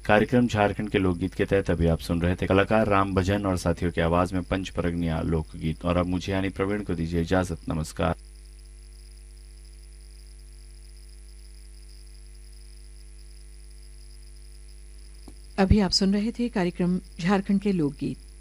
कार्यक्रम झारखंड के लोकगीत के तहत अभी आप सुन रहे थे कलाकार राम भजन और साथियों की आवाज में पंच परगनिया लोकगीत। और अब मुझे यानी प्रवीण को दीजिए इजाजत। नमस्कार। अभी आप सुन रहे थे कार्यक्रम झारखंड के लोकगीत।